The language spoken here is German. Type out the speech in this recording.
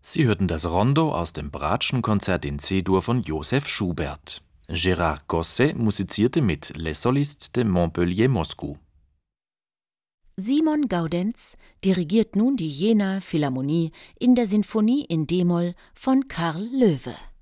Sie hörten das Rondo aus dem Bratschenkonzert in C-Dur von Joseph Schubert. Gérard Gosset musizierte mit Les Solistes de Montpellier-Moscou. Simon Gaudenz dirigiert nun die Jena Philharmonie in der Sinfonie in d-Moll von Karl Loewe.